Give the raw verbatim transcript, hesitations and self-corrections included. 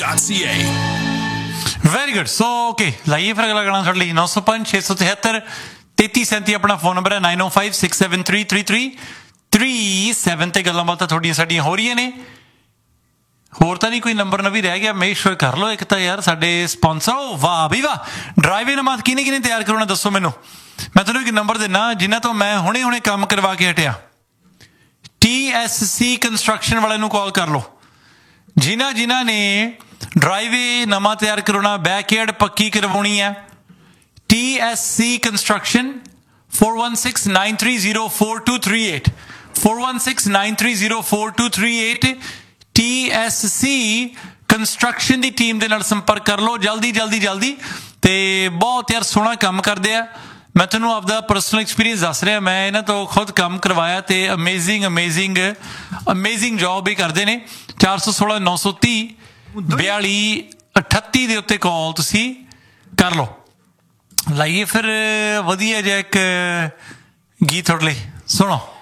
Very good. So okay ਲਾਈਏ ਫਿਰ ਅਗਲਾ ਗਾਣਾ ਤੁਹਾਡੇ ਲਈ ਨੌ ਸੌ ਪੰਜ ਛੇ ਸੌ ਤਿਹੱਤਰ ਤੇਤੀ ਸੈਂਤੀ ਆਪਣਾ ਫੋਨ ਨੰਬਰ ਹੈ ਨਾਈਨ ਓ five six seven three three three three seven ਤੇ ਗੱਲਾਂ ਬਾਤਾਂ ਤੁਹਾਡੀਆਂ ਸਾਡੀਆਂ ਹੋ ਰਹੀਆਂ ਨੇ। ਹੋਰ ਤਾਂ ਨਹੀਂ ਕੋਈ ਨੰਬਰ ਨਵੀਂ ਰਹਿ ਗਿਆ, ਮੇਕ ਸ਼ੋਰ ਕਰ ਲਓ। ਇੱਕ ਤਾਂ ਯਾਰ ਸਾਡੇ ਸਪਾਂਸਰ ਓ ਵਾਹ ਵੀ ਵਾਹ ਡਰਾਈਵੇ ਨਮਾਜ਼ ਕਿਹਨੇ ਕਿਹਨੇ ਤਿਆਰ ਕਰਾਉਣਾ ਦੱਸੋ ਮੈਨੂੰ। ਮੈਂ ਤੁਹਾਨੂੰ ਇੱਕ ਨੰਬਰ ਦਿੰਦਾ ਜਿਨ੍ਹਾਂ ਤੋਂ ਮੈਂ ਹੁਣੇ ਹੁਣੇ ਕੰਮ ਕਰਵਾ ਕੇ ਹਟਿਆ। ਟੀ ਐਸ ਸੀ ਕੰਸਟਰਕਸ਼ਨ ਵਾਲਿਆਂ ਨੂੰ ਕਾਲ ਕਰ ਲਓ। ਜਿਨ੍ਹਾਂ ਜਿਨ੍ਹਾਂ ਨੇ ਡਰਾਈਵੇ ਨਵਾਂ ਤਿਆਰ ਕਰਾਉਣਾ, ਬੈਕਯਾਰਡ ਪੱਕੀ ਕਰਵਾਉਣੀ ਹੈ, T S C construction four one six nine three zero four two three eight four one six nine three zero four two three eight T S C construction ਦੀ ਟੀਮ ਦੇ ਨਾਲ ਸੰਪਰਕ ਕਰ ਲਓ ਜਲਦੀ ਜਲਦੀ ਜਲਦੀ। ਤੇ ਬਹੁਤ ਯਾਰ ਸੋਹਣਾ ਕੰਮ ਕਰਦੇ ਆ। ਮੈਂ ਤੁਹਾਨੂੰ ਆਪਦਾ ਪਰਸਨਲ ਐਕਸਪੀਰੀਅੰਸ ਦੱਸ ਰਿਹਾ, ਮੈਂ ਇਹਨਾਂ ਤੋਂ ਖੁਦ ਕੰਮ ਕਰਵਾਇਆ ਤੇ ਅਮੇਜ਼ਿੰਗ ਅਮੇਜ਼ਿੰਗ ਅਮੇਜ਼ਿੰਗ ਜੋਬ ਹੀ ਕਰਦੇ ਨੇ। ਚਾਰ ਸੌ ਸੋਲਾਂ ਨੌ ਸੌ ਤੀਹ ਬਿਆਲੀ ਅਠੱਤੀ ਦੇ ਉੱਤੇ ਕਾਲ ਤੁਸੀਂ ਕਰ ਲਓ। ਲਾਈਏ ਫਿਰ ਵਧੀਆ ਜਿਹਾ ਇੱਕ ਗੀਤ ਤੁਹਾਡੇ ਲਈ, ਸੁਣੋ।